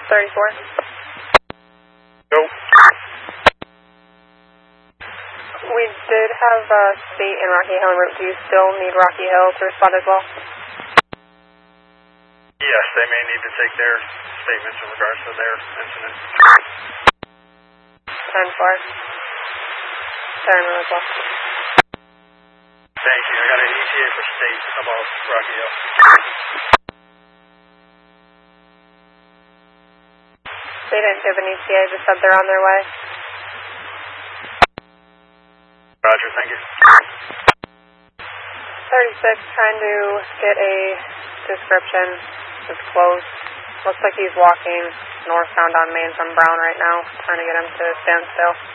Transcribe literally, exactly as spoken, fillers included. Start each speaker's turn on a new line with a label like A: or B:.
A: thirty-four.
B: Go.
A: We did have uh, State in Rocky Hill en route. Do you still need Rocky Hill to respond as well?
B: Yes, they may need to take their statements in regards to their incident.
A: ten four. They're en route as well.
B: Thank you. I got an E T A for State about Rocky Hill.
A: They didn't give an E T A, just said they're on their way.
B: Roger, thank you.
A: thirty-six, trying to get a description. It's close. Looks like he's walking northbound on Main from Brown right now, trying to get him to stand still.